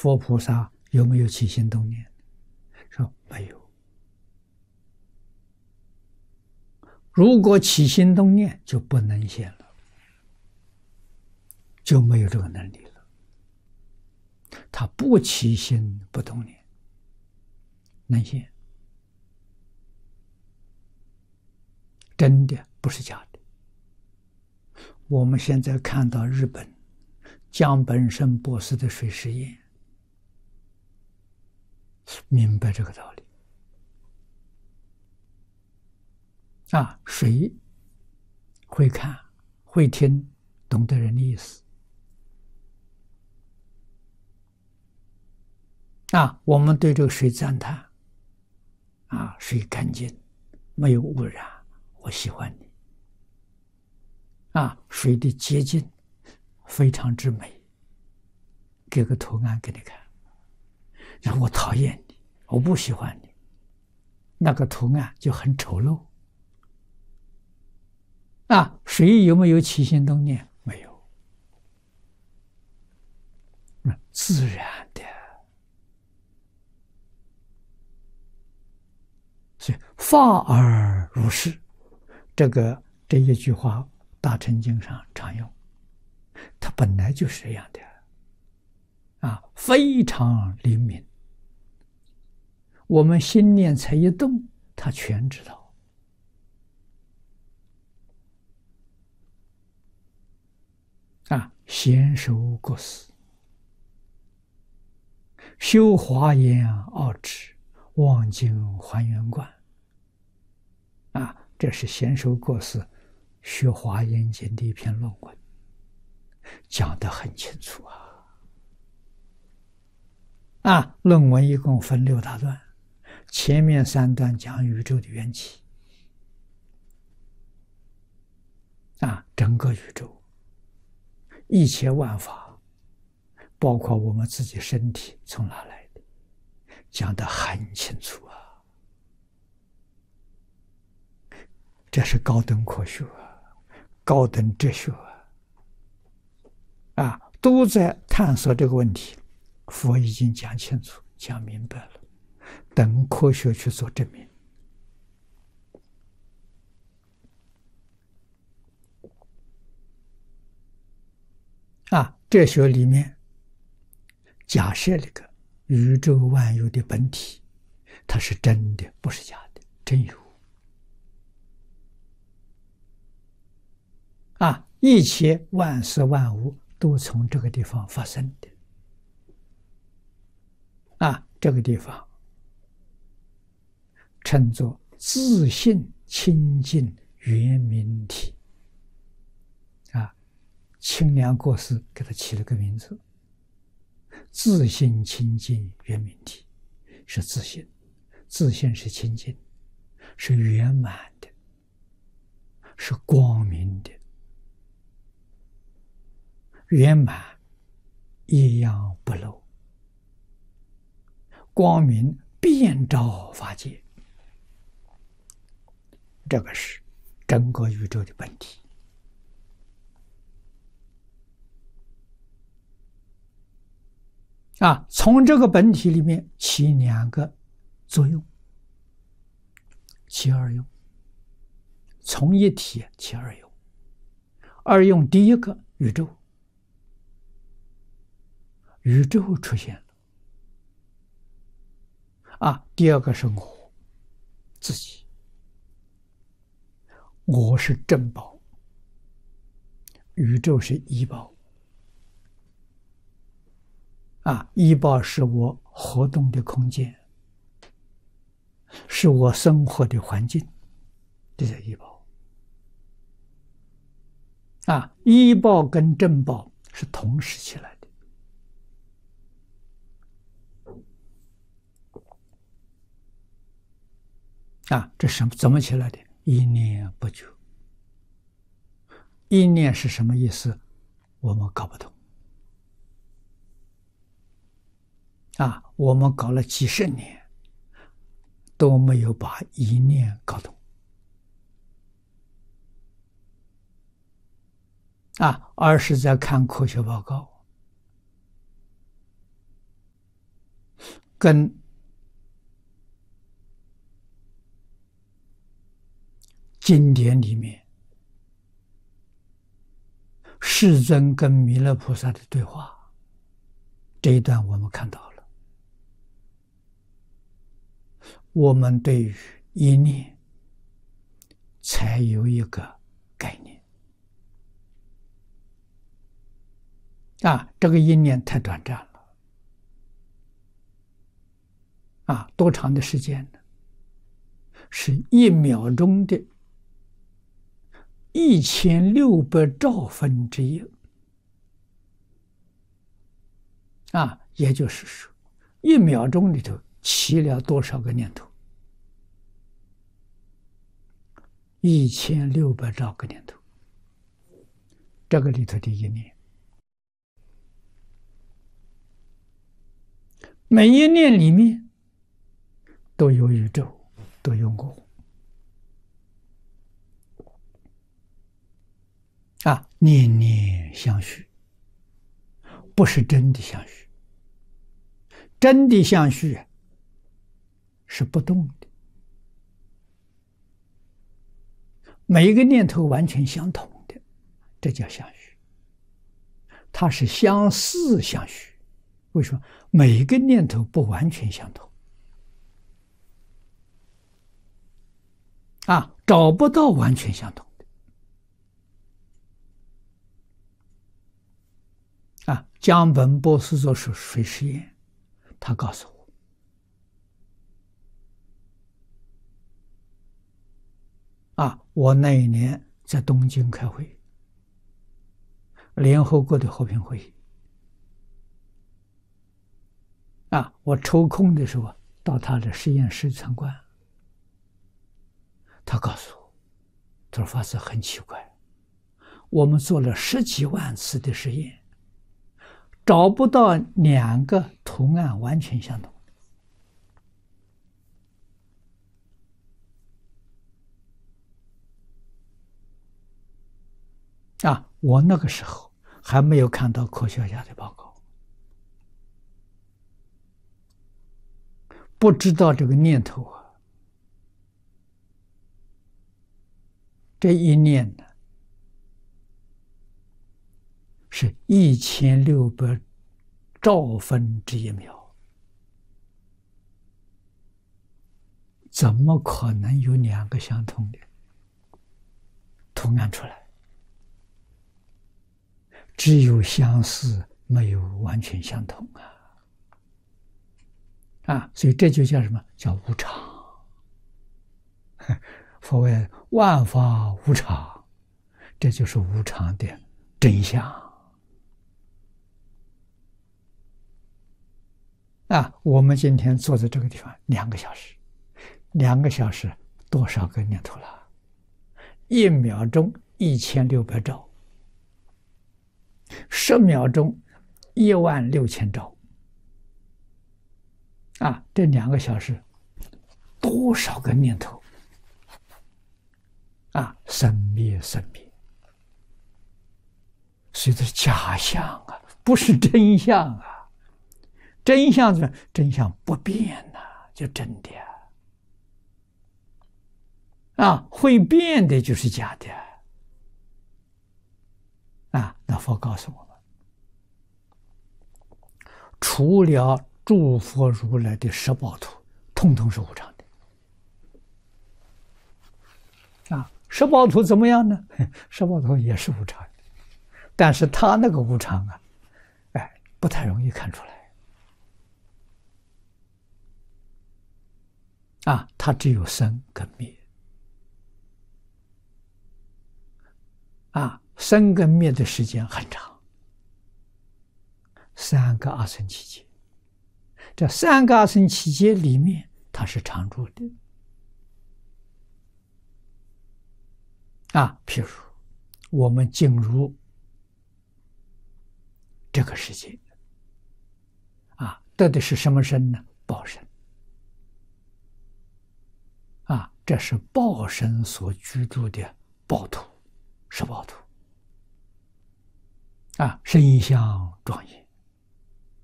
佛菩萨有没有起心动念？说没有。如果起心动念，就不能现了，就没有这个能力了。他不起心不动念，能现，真的不是假的。我们现在看到日本江本胜博士的水实验，明白这个道理。水会看、会听，懂得人的意思。我们对这个水赞叹，水干净，没有污染，我喜欢你。水的洁净非常之美，给个图案给你看。然后我讨厌你，我不喜欢你，那个图案就很丑陋。水有没有起心动念？没有，自然的。所以法而如是，这一句话，大乘经上常用，它本来就是这样的，非常灵敏。我们心念才一动，它全知道。贤受过失，修华严奥旨，望经还原观。这是贤受过失学华严经的一篇论文，讲得很清楚论文一共分6大段，前面3段讲宇宙的缘起，整个宇宙一切万法，包括我们自己身体从哪来的，讲得很清楚这是高等科学高等哲学都在探索这个问题。佛已经讲清楚、讲明白了，等科学去做证明。哲学里面假设那个宇宙万有的本体，它是真的，不是假的，真有。一切万事万物都从这个地方发生的。这个地方称作自性清净圆明体。清凉国师给他起了个名字，自性清净圆明体，是自性，自性是清净，是圆满的，是光明的，圆满一样不漏，光明遍照法界，这个是整个宇宙的本体。从这个本体里面起2个作用，起2用，从一体起2用。2用第一个宇宙，宇宙出现了。第2个是我自己，我是正报，宇宙是依报。依报是我活动的空间，是我生活的环境，这叫依报。依报跟正报是同时起来的。这是怎么起来的？一念不久。一念是什么意思？我们搞不懂。我们搞了几十年，都没有把一念搞懂。而是在看科学报告， 跟经典里面世尊跟弥勒菩萨的对话，这一段我们看到了。我们对于一念才有一个概念啊，这个一念太短暂了啊，多长的时间呢？是1秒钟的1600兆分之一啊，也就是说，1秒钟里头起了多少个念头？1600兆个念头，这个里头的一念，每一念里面都有宇宙，都有我啊，念念相续，不是真的相续，真的相续是不动的，每一个念头完全相同的，这叫相续。它是相似相续，为什么？每一个念头不完全相同啊，找不到完全相同的啊。江本博士做水实验，他告诉我，我那一年在东京开会，联合国的和平会议我抽空的时候到他的实验室参观，他告诉我，他说法师很奇怪，我们做了10几万次的实验，找不到2个图案完全相同我那个时候还没有看到科学家的报告，不知道这个念头这一念呢是1600兆分之1秒，怎么可能有2个相同的图案出来？只有相似，没有完全相同所以这就叫什么？叫无常。佛谓万法无常，这就是无常的真相我们今天坐在这个地方2个小时，2个小时多少个念头了？1秒钟1600兆，10秒钟16000兆这2个小时多少个念头生灭生灭，所以这是假象不是真相真相是真相不变就真的会变的就是假的那佛告诉我们，除了诸佛如来的十报图，统统是无常的十报图怎么样呢？十报图也是无常的，但是他那个无常不太容易看出来它只有生跟灭生跟灭的时间很长，3个阿僧祇劫，这3个阿僧祇劫里面它是常住的譬如我们进入这个世界得的是什么身呢？报身这是报身所居住的报土，是报土身相庄严